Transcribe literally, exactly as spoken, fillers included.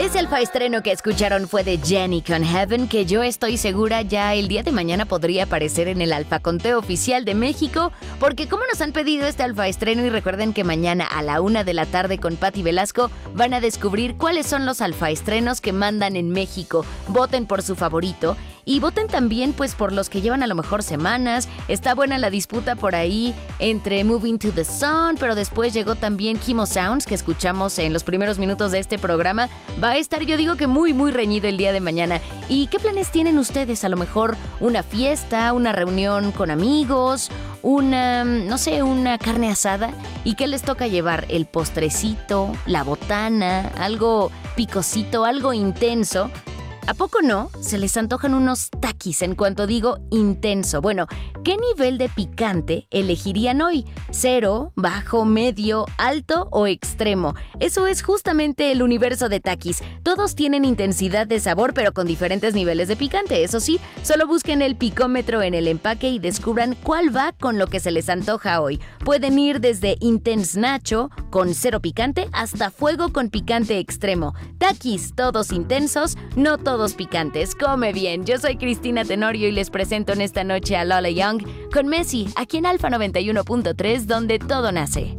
Ese alfa estreno que escucharon fue de Jenny con Heaven, que yo estoy segura ya el día de mañana podría aparecer en el Alfa Conteo Oficial de México, porque como nos han pedido este alfa estreno, y recuerden que mañana a la una de la tarde con Patti Velasco van a descubrir cuáles son los alfa estrenos que mandan en México. Voten por su favorito y voten también pues por los que llevan a lo mejor semanas. Está buena la disputa por ahí entre Moving to the Sun, pero después llegó también Kimo Sounds, que escuchamos en los primeros minutos de este programa. Va a estar, yo digo que muy muy reñido el día de mañana. ¿Y qué planes tienen ustedes? A lo mejor una fiesta, una reunión con amigos, una, no sé, una carne asada. ¿Y qué les toca llevar? El postrecito, la botana, algo picosito, algo intenso. ¿A poco no? Se les antojan unos taquis en cuanto digo intenso. Bueno, ¿qué nivel de picante elegirían hoy? ¿Cero, bajo, medio, alto o extremo? Eso es justamente el universo de taquis. Todos tienen intensidad de sabor, pero con diferentes niveles de picante. Eso sí, solo busquen el picómetro en el empaque y descubran cuál va con lo que se les antoja hoy. Pueden ir desde Intense Nacho, con cero picante, hasta fuego con picante extremo. Taquis, todos intensos, no todos picantes. Come bien. Yo soy Cristina Tenorio y les presento en esta noche a Lola Young con Messi, aquí en Alfa noventa y uno punto tres, donde todo nace.